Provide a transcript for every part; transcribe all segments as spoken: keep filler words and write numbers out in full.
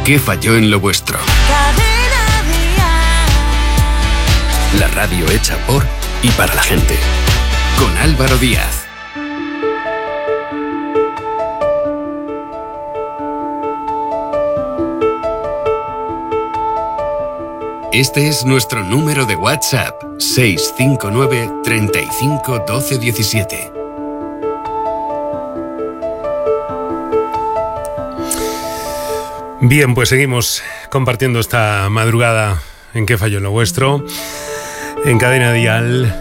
¿Qué falló en lo vuestro? La radio hecha por y para la gente. Con Álvaro Díaz. Este es nuestro número de WhatsApp, seis cinco nueve, treinta y cinco, doce, diecisiete. Bien, pues seguimos compartiendo esta madrugada en ¿Qué falló en lo vuestro? En Cadena Dial.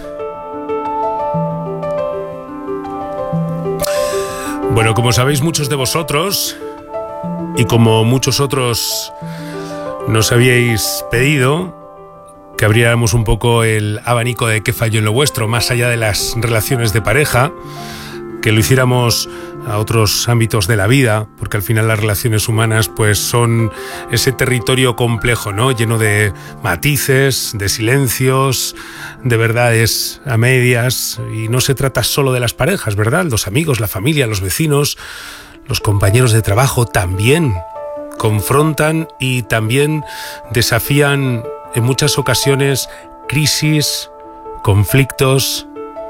Bueno, como sabéis muchos de vosotros, y como muchos otros nos habíais pedido, que abriéramos un poco el abanico de ¿Qué falló en lo vuestro? Más allá de las relaciones de pareja, que lo hiciéramos a otros ámbitos de la vida, porque al final las relaciones humanas pues son ese territorio complejo, ¿no? Lleno de matices, de silencios, de verdades a medias, y no se trata solo de las parejas, ¿verdad? Los amigos, la familia, los vecinos, los compañeros de trabajo también confrontan y también desafían en muchas ocasiones crisis, conflictos,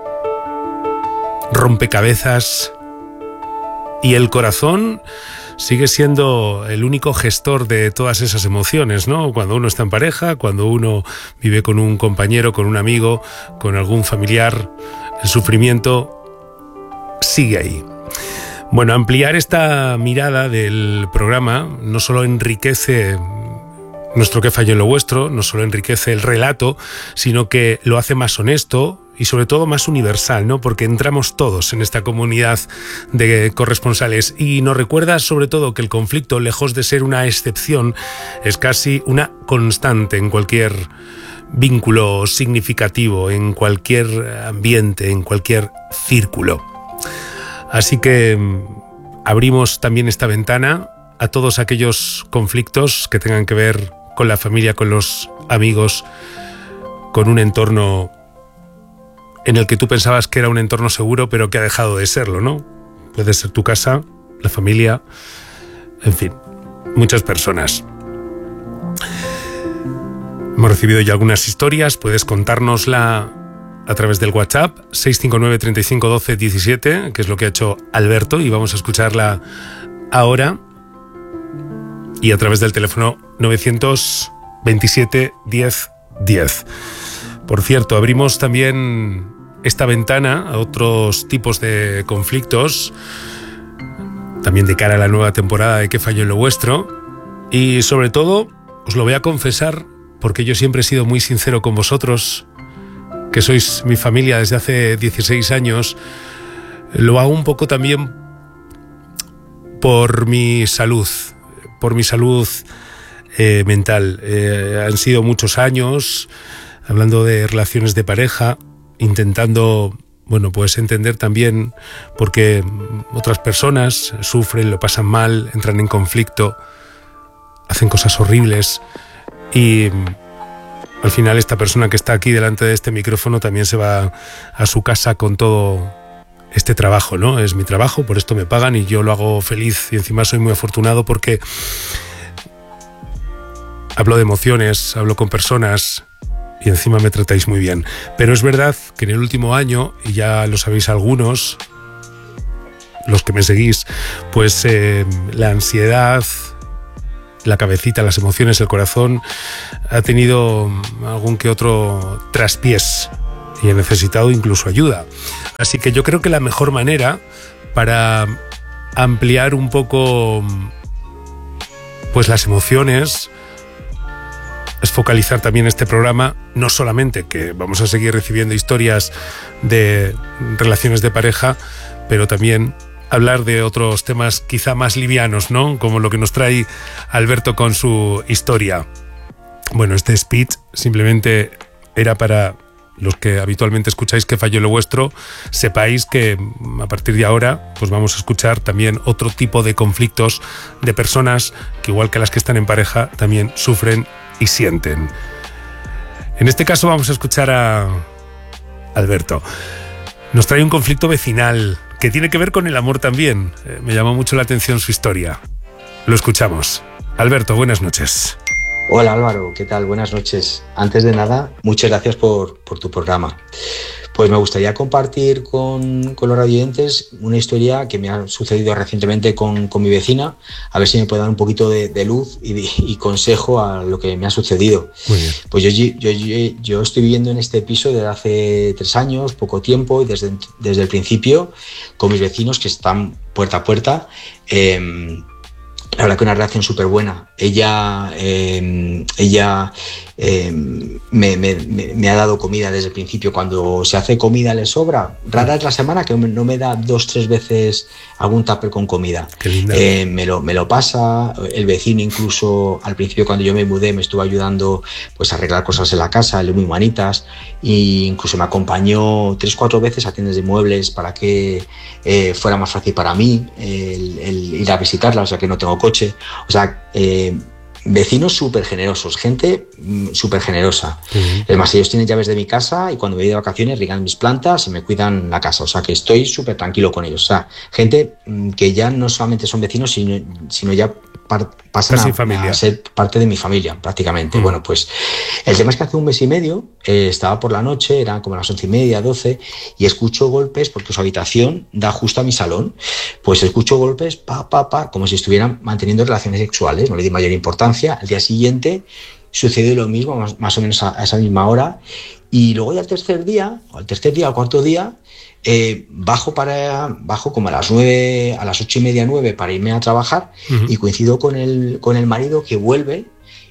rompecabezas, y el corazón sigue siendo el único gestor de todas esas emociones, ¿no? Cuando uno está en pareja, cuando uno vive con un compañero, con un amigo, con algún familiar, el sufrimiento sigue ahí. Bueno, ampliar esta mirada del programa no solo enriquece nuestro ¿Qué falló en lo vuestro?, no solo enriquece el relato, sino que lo hace más honesto y sobre todo más universal, ¿no? Porque entramos todos en esta comunidad de corresponsales y nos recuerda sobre todo que el conflicto, lejos de ser una excepción, es casi una constante en cualquier vínculo significativo, en cualquier ambiente, en cualquier círculo. Así que abrimos también esta ventana a todos aquellos conflictos que tengan que ver con la familia, con los amigos, con un entorno en el que tú pensabas que era un entorno seguro, pero que ha dejado de serlo, ¿no? Puede ser tu casa, la familia, en fin, muchas personas. Hemos recibido ya algunas historias, puedes contárnosla a través del WhatsApp, seis cinco nueve, treinta y cinco, doce, diecisiete, que es lo que ha hecho Alberto, y vamos a escucharla ahora. Y a través del teléfono novecientos veintisiete, diez, diez. Por cierto, abrimos también esta ventana a otros tipos de conflictos, también de cara a la nueva temporada de ¿Qué falló en lo vuestro? Y sobre todo, os lo voy a confesar, porque yo siempre he sido muy sincero con vosotros, que sois mi familia desde hace dieciséis años, lo hago un poco también por mi salud, por mi salud eh, mental. Eh, han sido muchos años hablando de relaciones de pareja, intentando, bueno, pues entender también por qué otras personas sufren, lo pasan mal, entran en conflicto, hacen cosas horribles, y al final esta persona que está aquí delante de este micrófono también se va a su casa con todo este trabajo, ¿no? Es mi trabajo, por esto me pagan y yo lo hago feliz, y encima soy muy afortunado porque hablo de emociones, hablo con personas y encima me tratáis muy bien. Pero es verdad que en el último año, y ya lo sabéis algunos, los que me seguís, pues eh, la ansiedad, la cabecita, las emociones, el corazón, ha tenido algún que otro traspiés y he necesitado incluso ayuda. Así que yo creo que la mejor manera para ampliar un poco pues las emociones es focalizar también este programa, no solamente que vamos a seguir recibiendo historias de relaciones de pareja, pero también hablar de otros temas quizá más livianos, ¿no? Como lo que nos trae Alberto con su historia. Bueno, este speech simplemente era para los que habitualmente escucháis ¿Qué falló en lo vuestro? Sepáis que a partir de ahora pues vamos a escuchar también otro tipo de conflictos de personas que, igual que las que están en pareja, también sufren y sienten. En este caso vamos a escuchar a Alberto. Nos trae un conflicto vecinal que tiene que ver con el amor también. Eh, me llamó mucho la atención su historia. Lo escuchamos. Alberto, buenas noches. Hola Álvaro, ¿qué tal? Buenas noches. Antes de nada, muchas gracias por, por tu programa. Pues me gustaría compartir con, con los radioyentes una historia que me ha sucedido recientemente con, con mi vecina, a ver si me puede dar un poquito de, de luz y, de, y consejo a lo que me ha sucedido. Muy bien. Pues yo, yo, yo, yo estoy viviendo en este piso desde hace tres años, poco tiempo, y desde, desde el principio con mis vecinos que están puerta a puerta. Eh, La verdad que una relación súper buena. Ella, eh, ella eh, me, me, me ha dado comida desde el principio. Cuando se hace comida le sobra. Rara es la semana que no me da dos, tres veces algún tupper con comida. Qué linda. Eh, me, lo, me lo pasa. El vecino incluso al principio cuando yo me mudé me estuvo ayudando pues, a arreglar cosas en la casa, él es muy manitas. E incluso me acompañó tres, cuatro veces a tiendas de muebles para que eh, fuera más fácil para mí el, el ir a visitarla, o sea que no tengo coche. O sea, eh, vecinos súper generosos, gente súper generosa. Uh-huh. Además, ellos tienen llaves de mi casa y cuando me voy de vacaciones riegan mis plantas y me cuidan la casa. O sea, que estoy súper tranquilo con ellos. O sea, gente que ya no solamente son vecinos, sino, sino ya par- pasan a, a ser parte de mi familia, prácticamente. Uh-huh. Bueno, pues el tema es que hace un mes y medio eh, estaba por la noche, eran como las once y media, doce, y escucho golpes porque su habitación da justo a mi salón. Pues escucho golpes, pa, pa, pa, como si estuvieran manteniendo relaciones sexuales. No le di mayor importancia. Al día siguiente sucedió lo mismo, más, más o menos a, a esa misma hora. Y luego ya al tercer día, o al tercer día, al cuarto día, eh, bajo para bajo como a las nueve, a las ocho y media, nueve, para irme a trabajar. Uh-huh. Y coincido con el, con el marido que vuelve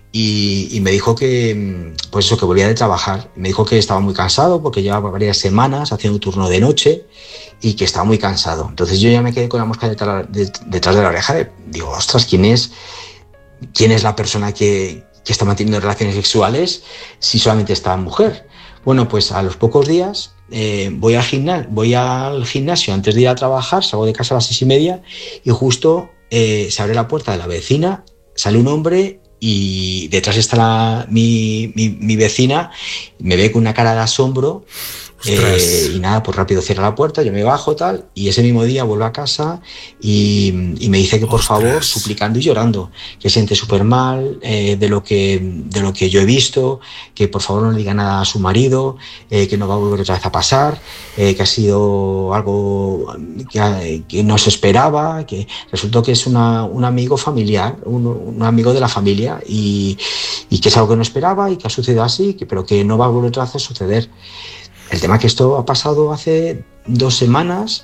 y, y me dijo que, pues eso, que volvía de trabajar. Me dijo que estaba muy cansado porque llevaba varias semanas haciendo un turno de noche y que estaba muy cansado. Entonces yo ya me quedé con la mosca detrás de, detrás de la oreja. De, digo, ostras, ¿quién es, quién es la persona que, que está manteniendo relaciones sexuales si solamente está mujer? Bueno, pues a los pocos días eh, voy, al gimnasio, voy al gimnasio antes de ir a trabajar, salgo de casa a las seis y media y justo eh, se abre la puerta de la vecina, sale un hombre y detrás está la, mi, mi, mi vecina, me ve con una cara de asombro. Eh, y nada, pues rápido cierra la puerta, yo me bajo tal, y ese mismo día vuelvo a casa y, y me dice que por Ostras. favor, suplicando y llorando, que se siente súper mal eh, de, lo que, de lo que yo he visto, que por favor no le diga nada a su marido, eh, que no va a volver otra vez a pasar, eh, que ha sido algo que, que no se esperaba, que resultó que es una, un amigo familiar, un, un amigo de la familia y, y que es algo que no esperaba y que ha sucedido así, que, pero que no va a volver otra vez a suceder. El tema es que esto ha pasado hace dos semanas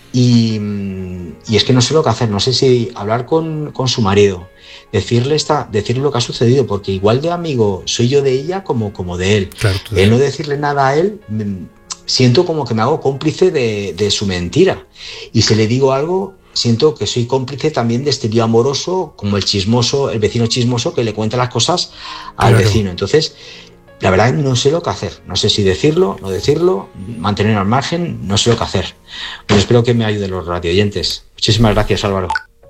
y, y es que no sé lo que hacer. No sé si hablar con, con su marido, decirle, esta, decirle lo que ha sucedido, porque igual de amigo soy yo de ella como, como de él. Claro, el no decirle nada a él, siento como que me hago cómplice de, de su mentira. Y si le digo algo, siento que soy cómplice también de este lío amoroso, como el chismoso, el vecino chismoso que le cuenta las cosas al claro. vecino. Entonces, la verdad no sé lo que hacer, no sé si decirlo, no decirlo, mantener al margen, no sé lo que hacer. Pues espero que me ayuden los radioyentes. Muchísimas gracias, Álvaro.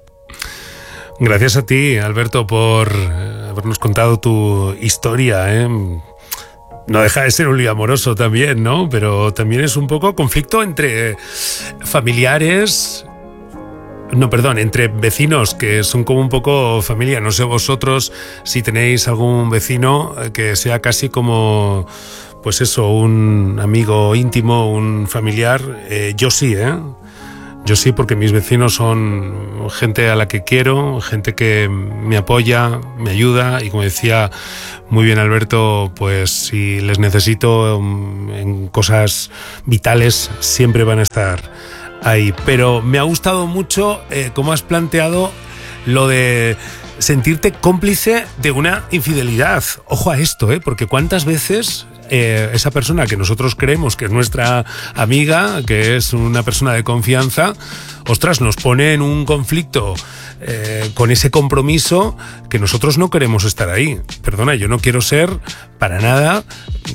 Gracias a ti, Alberto, por habernos contado tu historia, ¿eh? No deja de ser un lío amoroso también, ¿no? Pero también es un poco conflicto entre familiares... No, perdón, entre vecinos que son como un poco familia. No sé vosotros si tenéis algún vecino que sea casi como, pues eso, un amigo íntimo, un familiar. Eh, yo sí, ¿eh? Yo sí, porque mis vecinos son gente a la que quiero, gente que me apoya, me ayuda y como decía muy bien Alberto, pues si les necesito en cosas vitales siempre van a estar ahí. Pero me ha gustado mucho eh, cómo has planteado lo de sentirte cómplice de una infidelidad. Ojo a esto, ¿eh? Porque cuántas veces eh, esa persona que nosotros creemos que es nuestra amiga, que es una persona de confianza, ostras, nos pone en un conflicto eh, con ese compromiso que nosotros no queremos estar ahí. Perdona, yo no quiero ser para nada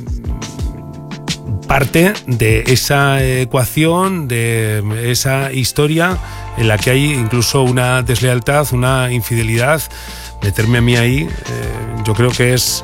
parte de esa ecuación, de esa historia en la que hay incluso una deslealtad, una infidelidad. Meterme a mí ahí, eh, yo creo que es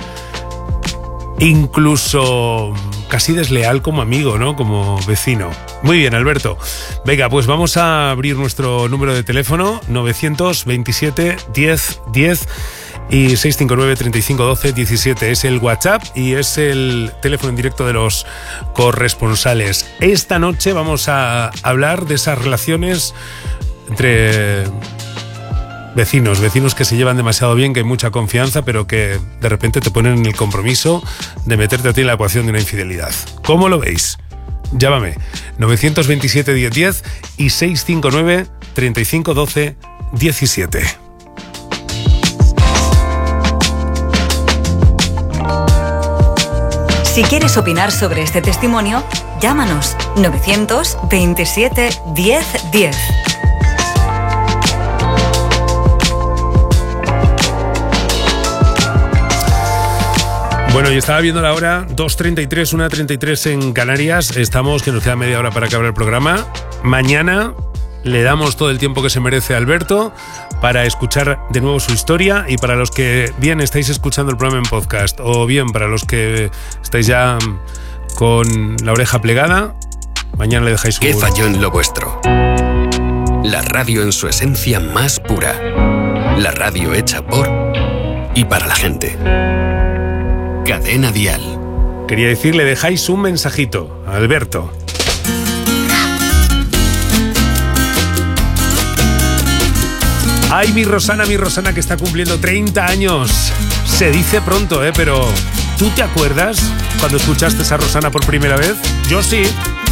incluso casi desleal como amigo, ¿no? Como vecino. Muy bien, Alberto. Venga, pues vamos a abrir nuestro número de teléfono, novecientos veintisiete diez diez. Y seis cinco nueve, treinta y cinco, doce, diecisiete es el WhatsApp y es el teléfono en directo de los corresponsales. Esta noche vamos a hablar de esas relaciones entre vecinos, vecinos que se llevan demasiado bien, que hay mucha confianza, pero que de repente te ponen en el compromiso de meterte a ti en la ecuación de una infidelidad. ¿Cómo lo veis? Llámame nueve dos siete, diez, diez y seis cinco nueve, treinta y cinco, doce, diecisiete. Si quieres opinar sobre este testimonio, llámanos novecientos veintisiete, diez, diez. Bueno, y estaba viendo la hora, dos treinta y tres, una treinta y tres en Canarias. Estamos, que nos queda media hora para acabar el programa. Mañana le damos todo el tiempo que se merece a Alberto para escuchar de nuevo su historia, y para los que bien estáis escuchando el programa en podcast o bien para los que estáis ya con la oreja plegada, mañana le dejáis un... ¿Qué falló en lo vuestro? La radio en su esencia más pura. La radio hecha por y para la gente. Cadena Dial. Quería decir, le dejáis un mensajito a Alberto. Ay, mi Rosana, mi Rosana, que está cumpliendo treinta años. Se dice pronto, ¿eh? Pero ¿tú te acuerdas cuando escuchaste a Rosana por primera vez? Yo sí.